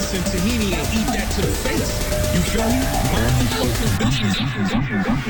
some tahini and eat that to the face. You feel me? Mind your fucking business.